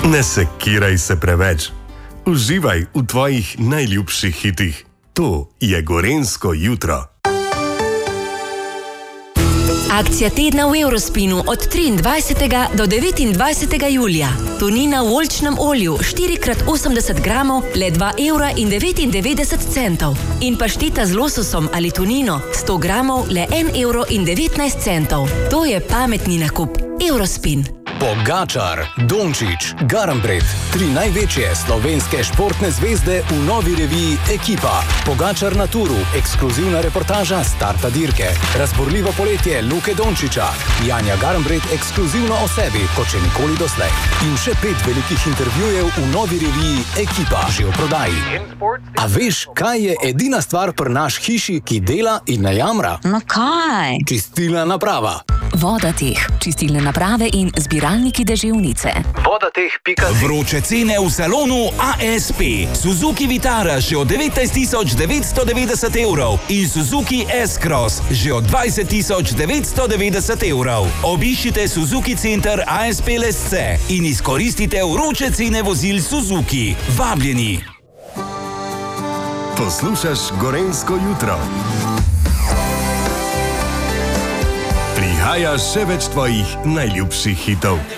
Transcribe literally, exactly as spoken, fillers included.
Ne sekiraj se preveč. Uživaj v tvojih najljubših hitih. To je Gorenjsko jutro. Akcija tedna v Eurospinu od triindvajsetega do devetindvajsetega julija. Tunina v oljčnem olju štiri krat osemdeset gramov, le dva evra in devetindevetdeset centov. In pašteta z lososom ali tunino sto gramov, le en evro in devetnajst centov. To je pametni nakup. Eurospin. Pogačar, Dončić, Garnbret, tri največje slovenske športne zvezde v novi reviji Ekipa. Pogačar na turu, ekskluzivna reportaža starta dirke. Razborljivo poletje Luke Dončića. Janja Garnbret ekskluzivno o sebi, kot še nikoli doslej. In še pet velikih intervjujev v novi reviji Ekipa, že v prodaji. A veš, kaj je edina stvar pri naš hiši, ki dela in ne jamra? No kaj? Čistilna naprava. Vodateh, čistilne naprave in zbiralniki deževnice. Vodateh pika si. Vroče cene v salonu A S P. Suzuki Vitara že od devetnajst tisoč devetsto devetdeset evrov in Suzuki S-Cross že od dvajset tisoč devetsto devetdeset evrov. Obiščite Suzuki Center A S P Lesce in izkoristite vroče cene vozil Suzuki. Vabljeni! Poslušaš Gorenjsko jutro. Prihaja še več tvojih najljubših hitov.